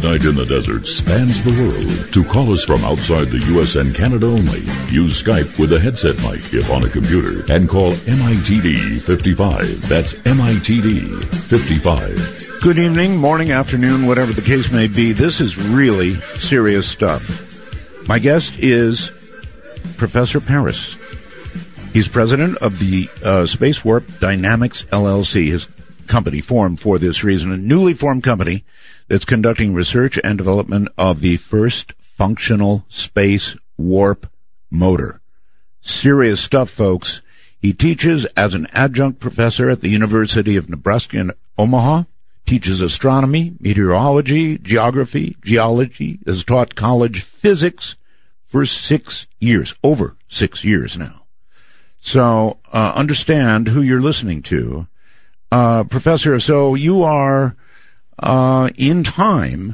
Midnight in the Desert spans the world. To call us from outside the U.S. and Canada only, use Skype with a headset mic if on a computer and call MITD 55. That's MITD 55. Good evening, morning, afternoon, whatever the case may be. This is really serious stuff. My guest is Professor Paris. He's president of the Space Warp Dynamics LLC, his company formed for this reason, a newly formed company that's conducting research and development of the first functional space warp motor. Serious stuff, folks. He teaches as an adjunct professor at the University of Nebraska in Omaha, teaches astronomy, meteorology, geography, geology, has taught college physics for 6 years, over 6 years now. So understand who you're listening to. Professor, so you are in time